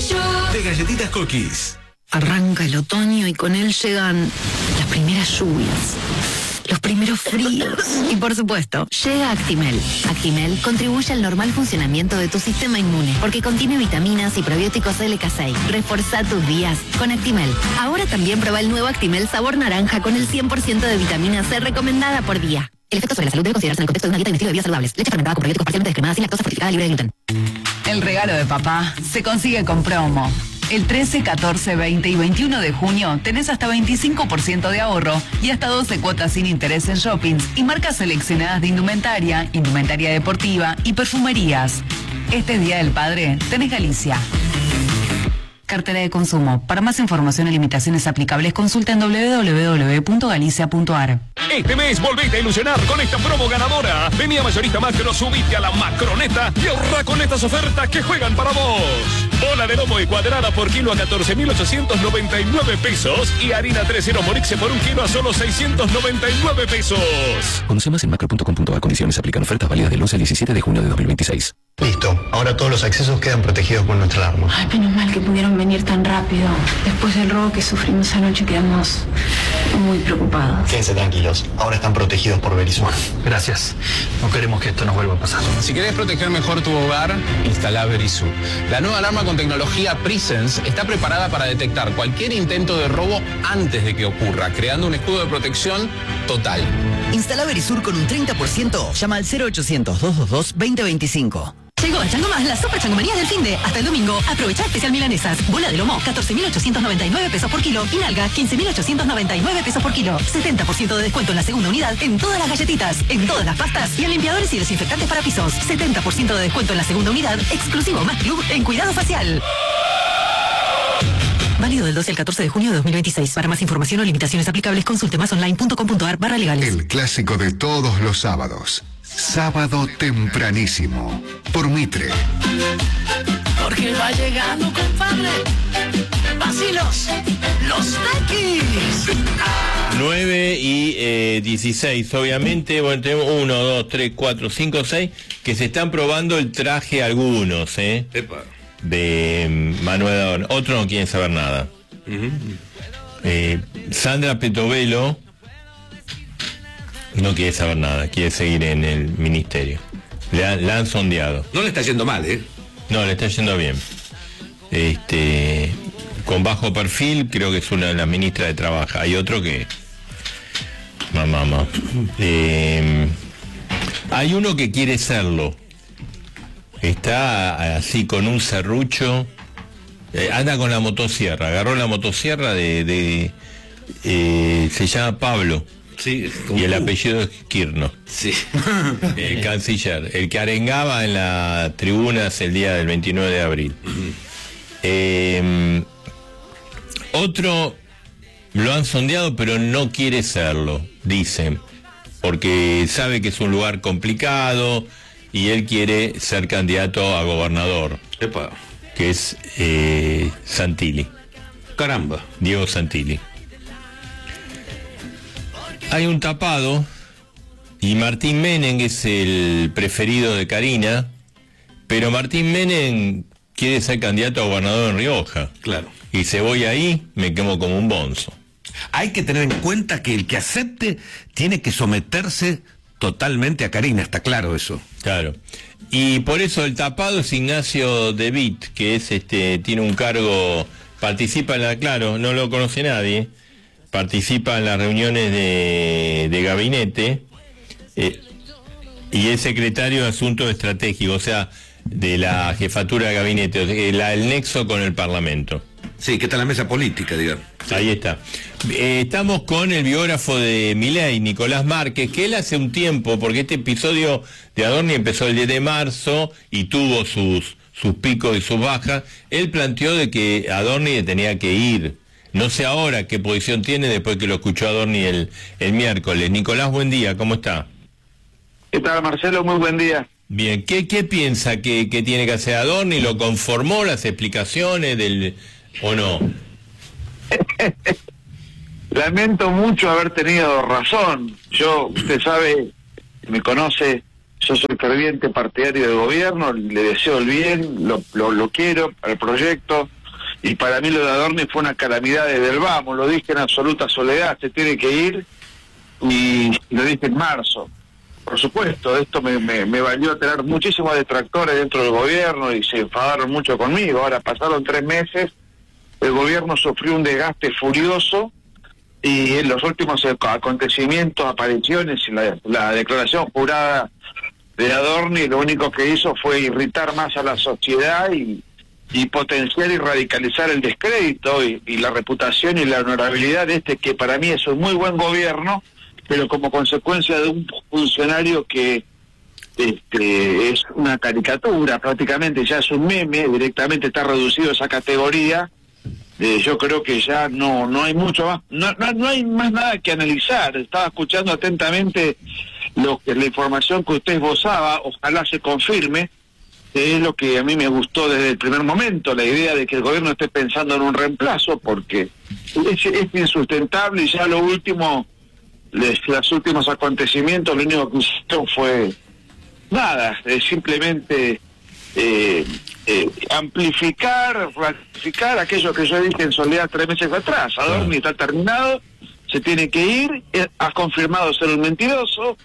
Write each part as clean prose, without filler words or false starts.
De Galletitas Cookies. Arranca el otoño y con él llegan las primeras lluvias, los primeros fríos y, por supuesto, llega Actimel. Actimel contribuye al normal funcionamiento de tu sistema inmune porque contiene vitaminas y probióticos LK6. Reforzá tus días con Actimel. Ahora también prueba el nuevo Actimel sabor naranja con el 100% de vitamina C recomendada por día. El efecto sobre la salud debe considerarse en el contexto de una dieta y un estilo de vida saludables. Leche fermentada con probióticos parcialmente descremada sin lactosa fortificada libre de gluten. El regalo de papá se consigue con promo. El 13, 14, 20 y 21 de junio tenés hasta 25% de ahorro y hasta 12 cuotas sin interés en shoppings y marcas seleccionadas de indumentaria, indumentaria deportiva y perfumerías. Este Día del Padre tenés Galicia. Cartera de consumo. Para más información y limitaciones aplicables, consulta en www.galicia.ar. Este mes volvete a ilusionar con esta promo ganadora. Vení a Mayorista Macro, subite a la Macroneta y ahorra con estas ofertas que juegan para vos. Bola de lomo y cuadrada por kilo a 14.899 pesos y harina 3-0 Morixe por un kilo a solo 699 pesos. Conoce más en macro.com.ar. Condiciones aplican. Ofertas válidas del 11 al 17 de junio de 2026. Listo, ahora todos los accesos quedan protegidos con nuestra alarma. Ay, menos mal que pudieron venir tan rápido. Después del robo que sufrimos anoche quedamos muy preocupados. Quédense tranquilos, ahora están protegidos por Verisur. Gracias, no queremos que esto nos vuelva a pasar. Si querés proteger mejor tu hogar, instalá Verisur. La nueva alarma con tecnología Presence está preparada para detectar cualquier intento de robo antes de que ocurra, creando un escudo de protección total. Instala Verisur con un 30%. Llama al 0800-222-2025. Llegó a Chango Más la super changomanía del finde. Hasta el domingo, aprovecha especial milanesas. Bola de lomo, 14.899 pesos por kilo. Y nalga, 15.899 pesos por kilo. 70% de descuento en la segunda unidad en todas las galletitas, en todas las pastas y en limpiadores y desinfectantes para pisos. 70% de descuento en la segunda unidad, exclusivo Más Club en cuidado facial. Válido del 12 al 14 de junio de 2026. Para más información o limitaciones aplicables, consulte másonline.com.ar/legales. El clásico de todos los sábados. Sábado tempranísimo. Por Mitre. Porque va llegando, compadre. Vacilos, los taquis. 9 y 16, obviamente. Bueno, tenemos 1, 2, 3, 4, 5, 6 que se están probando el traje algunos, Epa. de Manuel Adorno. Otros no quieren saber nada. Sandra Petovelo no quiere saber nada, quiere seguir en el ministerio. La han sondeado. No le está yendo mal, No, le está yendo bien. Con bajo perfil, creo que es una de las ministras de Trabajo. Hay otro que... Mamá. Hay uno que quiere serlo. Está así con un serrucho. Anda con la motosierra. Agarró la motosierra se llama Pablo. Sí, y el apellido es Kirchner. Sí. El canciller, el que arengaba en las tribunas el día del 29 de abril. Otro lo han sondeado, pero no quiere serlo, dicen, porque sabe que es un lugar complicado y él quiere ser candidato a gobernador. Epa. Que es Santilli. Caramba. Diego Santilli. Hay un tapado y Martín Menem es el preferido de Karina, pero Martín Menem quiere ser candidato a gobernador en Rioja. Claro. Y si voy ahí, me quemo como un bonzo. Hay que tener en cuenta que el que acepte tiene que someterse totalmente a Karina, está claro eso. Claro. Y por eso el tapado es Ignacio De Witt, que es tiene un cargo, participa claro, no lo conoce nadie. Participa en las reuniones de gabinete y es secretario de Asuntos Estratégicos, o sea, de la jefatura de gabinete, el nexo con el Parlamento. Sí, que está en la mesa política, digamos. Sí. Ahí está. Estamos con el biógrafo de Milei, Nicolás Márquez, que él hace un tiempo, porque este episodio de Adorni empezó el 10 de marzo y tuvo sus picos y sus bajas, él planteó de que Adorni tenía que ir. No sé ahora qué posición tiene después que lo escuchó Adorni el miércoles. Nicolás, buen día, ¿cómo está? ¿Qué tal, Marcelo? Muy buen día. Bien, ¿qué piensa que tiene que hacer Adorni? ¿Lo conformó las explicaciones o no? Lamento mucho haber tenido razón. Usted sabe, me conoce, yo soy ferviente partidario del gobierno, le deseo el bien, lo quiero, al proyecto. y para mí lo de Adorni fue una calamidad desde el vamos, lo dije en absoluta soledad, se tiene que ir, y lo dije en marzo. Por supuesto, esto me valió tener muchísimos detractores dentro del gobierno y se enfadaron mucho conmigo. Ahora pasaron 3 meses, el gobierno sufrió un desgaste furioso, y en los últimos acontecimientos, apariciones y la declaración jurada de Adorni, lo único que hizo fue irritar más a la sociedad y potenciar y radicalizar el descrédito y la reputación y la honorabilidad de este, que para mí es un muy buen gobierno, pero como consecuencia de un funcionario que es una caricatura, prácticamente ya es un meme, directamente está reducido a esa categoría. Yo creo que ya no hay mucho más, no hay más nada que analizar. Estaba escuchando atentamente la información que usted esbozaba, ojalá se confirme, que es lo que a mí me gustó desde el primer momento, la idea de que el gobierno esté pensando en un reemplazo, porque es insustentable, y ya los últimos acontecimientos, lo único que hicieron fue nada, simplemente amplificar, ratificar aquello que yo dije en soledad 3 meses atrás. Adorni está terminado, se tiene que ir, ha confirmado ser un mentiroso,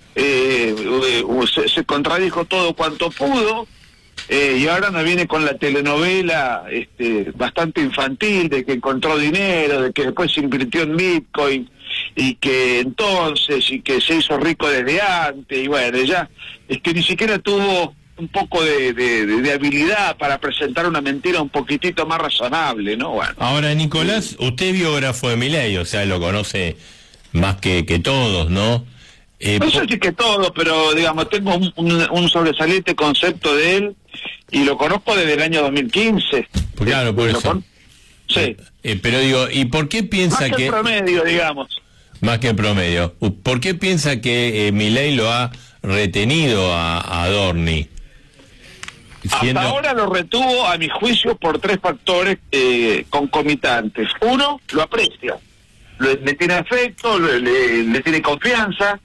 se contradijo todo cuanto pudo, y ahora nos viene con la telenovela bastante infantil de que encontró dinero, de que después se invirtió en Bitcoin, y que entonces, y que se hizo rico desde antes, y bueno, ya es que ni siquiera tuvo un poco de habilidad para presentar una mentira un poquitito más razonable, ¿no? Bueno. Ahora, Nicolás, usted es biógrafo de Milei, o sea, lo conoce más que todos, ¿no? No sé si que todos, pero digamos, tengo un sobresaliente concepto de él, y lo conozco desde el año 2015. Claro, por eso. Sí. Pero digo, ¿y por qué piensa más que el promedio, digamos? Más que el promedio. ¿Por qué piensa que Milei lo ha retenido a Adorni? Hasta ahora lo retuvo, a mi juicio, por 3 factores concomitantes. Uno, lo aprecia, le tiene afecto, le tiene confianza,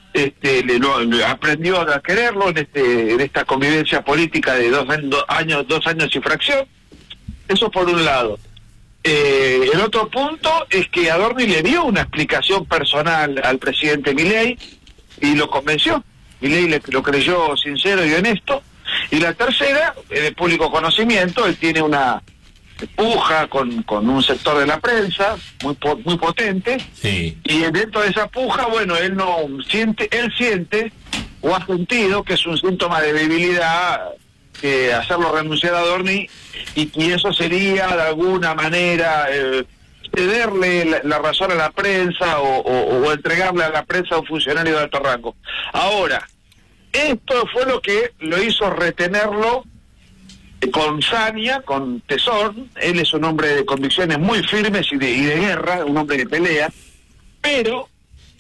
le aprendió a quererlo en esta convivencia política de 2 años y fracción. Eso por un lado. El otro punto es que Adorni le dio una explicación personal al presidente Milei y lo convenció. Milei lo creyó sincero y honesto. Y la tercera, de público conocimiento, él tiene una puja con un sector de la prensa muy potente, sí. Y dentro de esa puja, bueno, él siente o ha sentido que es un síntoma de debilidad que hacerlo renunciar a Adorni, y eso sería de alguna manera cederle la razón a la prensa o entregarle a la prensa a un funcionario de alto rango. Ahora, esto fue lo que lo hizo retenerlo con saña, con tesón. Él es un hombre de convicciones muy firmes y de guerra, un hombre de pelea, pero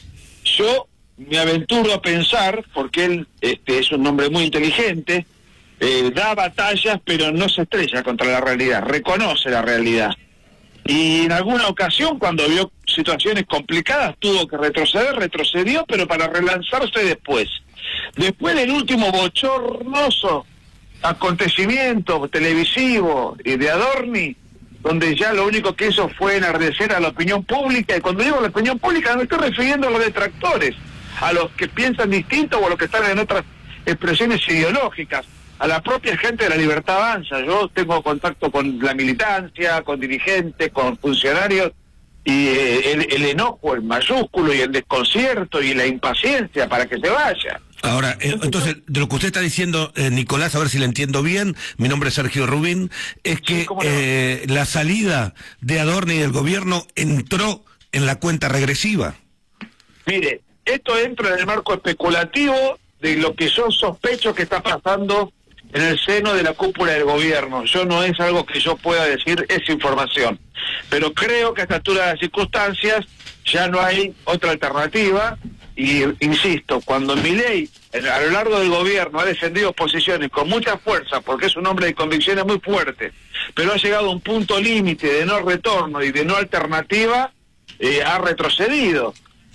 yo me aventuro a pensar, porque él es un hombre muy inteligente, da batallas pero no se estrella contra la realidad, reconoce la realidad, y en alguna ocasión cuando vio situaciones complicadas tuvo que retrocedió, pero para relanzarse después del último bochornoso acontecimiento televisivo de Adorni, donde ya lo único que hizo fue enardecer a la opinión pública. Y cuando digo la opinión pública no me estoy refiriendo a los detractores, a los que piensan distinto o a los que están en otras expresiones ideológicas, a la propia gente de La Libertad Avanza. Yo tengo contacto con la militancia, con dirigentes, con funcionarios, y el enojo en mayúsculo y el desconcierto y la impaciencia para que se vaya. Ahora, entonces, de lo que usted está diciendo, Nicolás, a ver si le entiendo bien, mi nombre es Sergio Rubín, es que la salida de Adorni del gobierno entró en la cuenta regresiva. Mire, esto entra en el marco especulativo de lo que yo sospecho que está pasando en el seno de la cúpula del gobierno. Yo no es algo que yo pueda decir, es información. Pero creo que a esta altura de las circunstancias ya no hay otra alternativa. Y insisto, cuando Milei a lo largo del gobierno ha defendido posiciones con mucha fuerza, porque es un hombre de convicciones muy fuertes, pero ha llegado a un punto límite de no retorno y de no alternativa, ha retrocedido.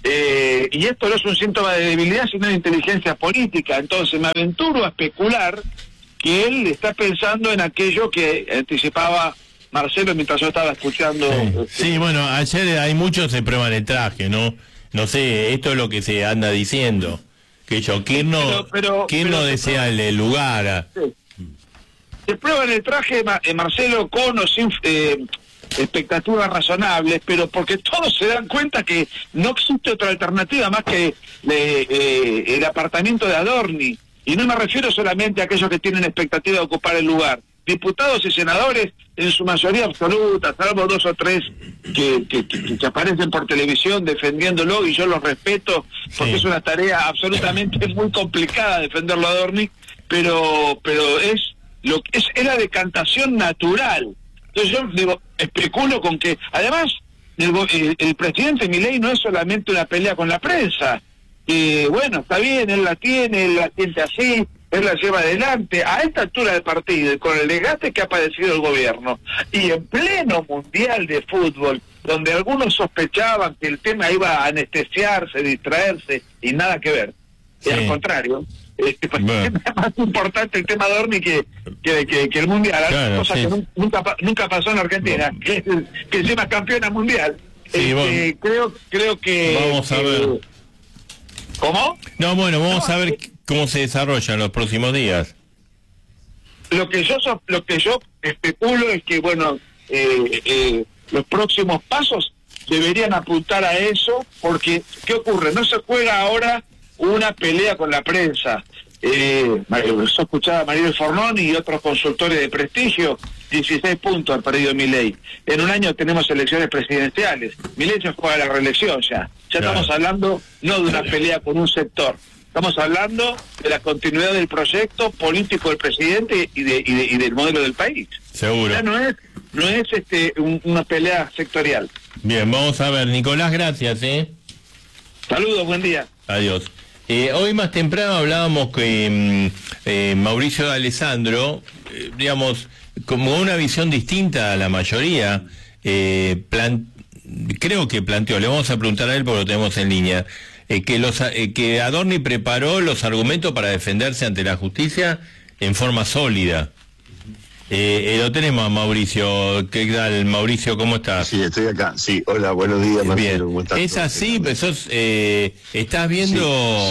Y esto no es un síntoma de debilidad, sino de inteligencia política. Entonces me aventuro a especular que él está pensando en aquello que anticipaba Marcelo, mientras yo estaba escuchando. Sí, bueno, ayer hay muchos se prueban el traje, ¿no? No sé, esto es lo que se anda diciendo. Que ¿quién no desea el lugar? Sí. Se prueban el traje, Marcelo, con o sin expectativas razonables, pero porque todos se dan cuenta que no existe otra alternativa más que el apartamento de Adorni. Y no me refiero solamente a aquellos que tienen expectativa de ocupar el lugar. Diputados y senadores, en su mayoría absoluta, salvo 2 o 3 que aparecen por televisión defendiéndolo, y yo los respeto, porque es una tarea absolutamente muy complicada defenderlo a Adorni, pero es la decantación natural. Entonces yo digo, especulo con que, además, el presidente Milei no es solamente una pelea con la prensa. Bueno, está bien, él la siente así, él la lleva adelante. A esta altura del partido, y con el desgaste que ha padecido el gobierno, y en pleno mundial de fútbol, donde algunos sospechaban que el tema iba a anestesiarse, distraerse, y nada que ver. Y al contrario, es más importante el tema de Adorni que el mundial, claro, cosa que nunca pasó en Argentina, que encima campeona mundial. Creo que vamos a ver. ¿Cómo? No, bueno, vamos a ver cómo se desarrolla en los próximos días. Lo que yo especulo es que, bueno, los próximos pasos deberían apuntar a eso, porque ¿qué ocurre? No se juega ahora una pelea con la prensa. Yo escuchaba a Mariel Fornón y otros consultores de prestigio. 16 puntos ha perdido Milei. En un año tenemos elecciones presidenciales. Milei se juega la reelección ya. Estamos hablando no de una pelea con un sector. Estamos hablando de la continuidad del proyecto político del presidente y del modelo del país. Seguro. Ya no es una pelea sectorial. Bien, vamos a ver. Nicolás, gracias, Saludos, buen día. Adiós. Hoy más temprano hablábamos que Mauricio de Alessandro, digamos, como una visión distinta a la mayoría, creo que planteó, le vamos a preguntar a él porque lo tenemos en línea, que Adorni preparó los argumentos para defenderse ante la justicia en forma sólida. Lo tenemos a Mauricio. ¿Qué tal, Mauricio? ¿Cómo estás? Sí, estoy acá. Sí, hola, buenos días, Marcelo. ¿Cómo estás? ¿Es así? ¿Estás viendo...?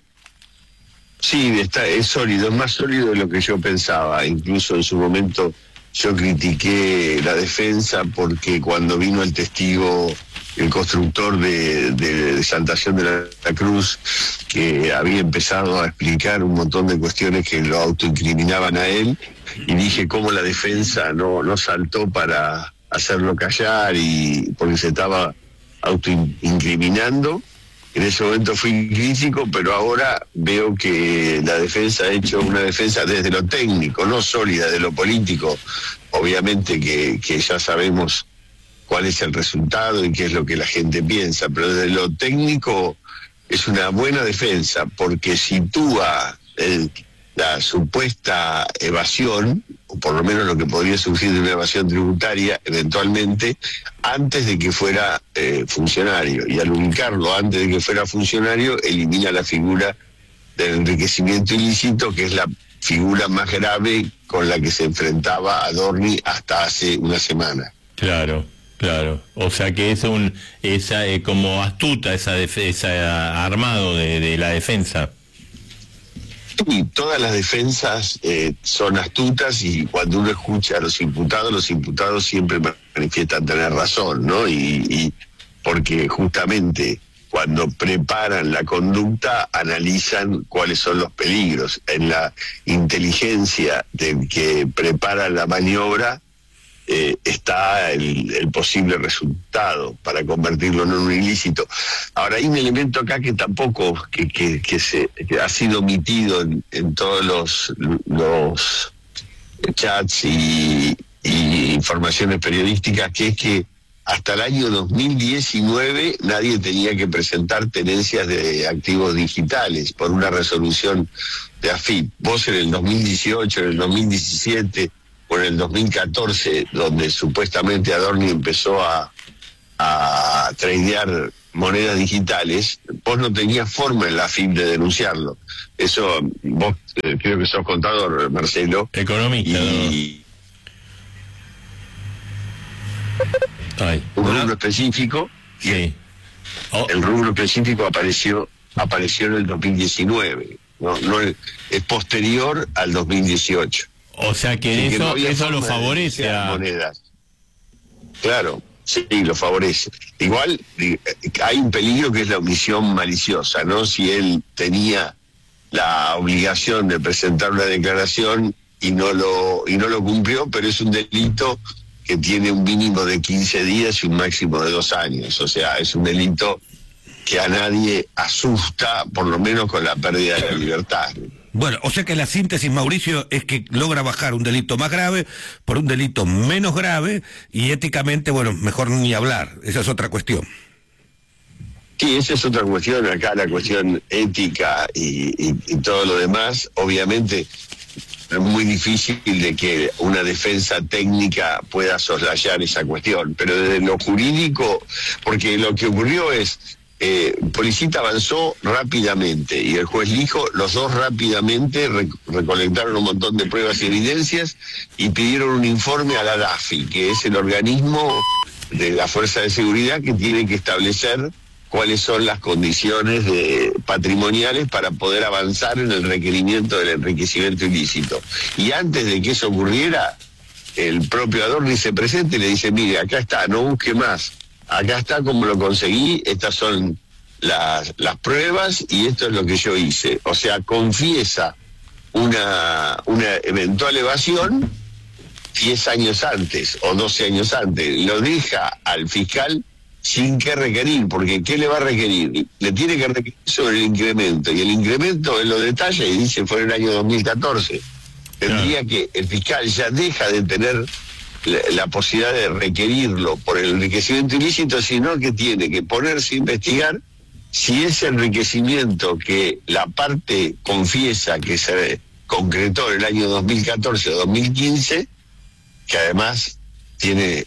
Sí, es sólido, es más sólido de lo que yo pensaba. Incluso en su momento yo critiqué la defensa porque cuando vino el testigo, el constructor de Santa Fe de la Cruz, que había empezado a explicar un montón de cuestiones que lo autoincriminaban a él, y dije cómo la defensa no saltó para hacerlo callar, y porque se estaba autoincriminando. En ese momento fui crítico, pero ahora veo que la defensa ha hecho una defensa desde lo técnico, no sólida, de lo político. Obviamente que ya sabemos cuál es el resultado y qué es lo que la gente piensa, pero desde lo técnico es una buena defensa, porque sitúa la supuesta evasión, o por lo menos lo que podría surgir de una evasión tributaria eventualmente, antes de que fuera funcionario, y al ubicarlo antes de que fuera funcionario elimina la figura del enriquecimiento ilícito, que es la figura más grave con la que se enfrentaba Adorni hasta hace una semana. Claro. O sea que es como astuta esa armado de la defensa. Sí, todas las defensas son astutas, y cuando uno escucha a los imputados siempre manifiestan tener razón, ¿no? Y porque justamente cuando preparan la conducta analizan cuáles son los peligros. En la inteligencia del que prepara la maniobra está el posible resultado para convertirlo en un ilícito. Ahora hay un elemento acá que tampoco que ha sido omitido en todos los chats y informaciones periodísticas, que es que hasta el año 2019 nadie tenía que presentar tenencias de activos digitales por una resolución de AFIP. Vos en el 2018, en el 2017 o en el 2014, donde supuestamente Adorni empezó a tradear monedas digitales, vos no tenías forma en la AFIP de denunciarlo. Eso, vos creo que sos contador, Marcelo. Economista. un rubro específico, y el rubro específico apareció en el 2019, no es posterior al 2018. O sea que eso lo favorece a monedas. Claro, sí, lo favorece. Igual hay un peligro que es la omisión maliciosa, ¿no? Si él tenía la obligación de presentar una declaración y no lo cumplió, pero es un delito que tiene un mínimo de 15 días y un máximo de 2 años. O sea, es un delito que a nadie asusta, por lo menos con la pérdida de la libertad. Bueno, o sea que la síntesis, Mauricio, es que logra bajar un delito más grave por un delito menos grave y éticamente, bueno, mejor ni hablar. Esa es otra cuestión. Sí, esa es otra cuestión. Acá la cuestión ética y todo lo demás, obviamente es muy difícil de que una defensa técnica pueda soslayar esa cuestión, pero desde lo jurídico, porque lo que ocurrió es... Policita avanzó rápidamente y el juez Lijo, los dos rápidamente recolectaron un montón de pruebas y evidencias y pidieron un informe a la DAFI, que es el organismo de la Fuerza de Seguridad que tiene que establecer cuáles son las condiciones patrimoniales para poder avanzar en el requerimiento del enriquecimiento ilícito. Y antes de que eso ocurriera, el propio Adorni se presenta y le dice, mire, acá está, no busque más. Acá está como lo conseguí, estas son las pruebas y esto es lo que yo hice. O sea, confiesa una eventual evasión 10 años antes o 12 años antes. Lo deja al fiscal sin que requerir, porque ¿qué le va a requerir? Le tiene que requerir sobre el incremento, y el incremento él lo detalla y dice fue en el año 2014. Tendría que el fiscal ya deja de tener la posibilidad de requerirlo por el enriquecimiento ilícito, sino que tiene que ponerse a investigar si ese enriquecimiento que la parte confiesa que se concretó en el año 2014 o 2015, que además tiene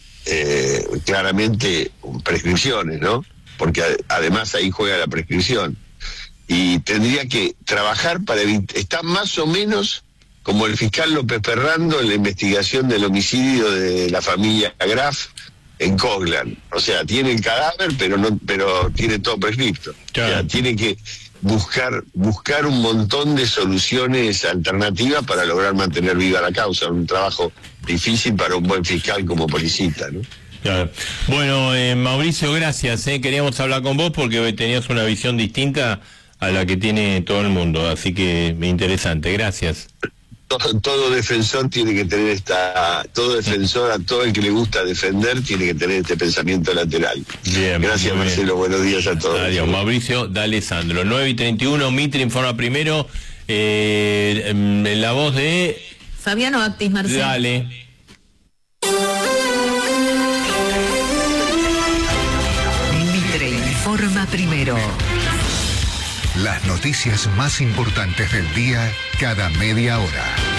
claramente prescripciones, ¿no? Porque además ahí juega la prescripción. Y tendría que trabajar para evitar, está más o menos como el fiscal López Perrando en la investigación del homicidio de la familia Graf en Coglan. O sea, tiene el cadáver, pero tiene todo prescripto. Claro. O sea, tiene que buscar un montón de soluciones alternativas para lograr mantener viva la causa. Un trabajo difícil para un buen fiscal como Policita, ¿no? Claro. Bueno, Mauricio, gracias. Queríamos hablar con vos porque tenías una visión distinta a la que tiene todo el mundo, así que interesante. Gracias. Todo defensor tiene que tener todo defensor, a todo el que le gusta defender, tiene que tener este pensamiento lateral. Bien, gracias, Marcelo, bien. Buenos días a todos. Adiós, Mauricio D'Alessandro. 9:31, Mitre informa primero, en la voz de... Fabiano Actis, Marcelo. Dale. Mitre informa primero. Las noticias más importantes del día cada media hora.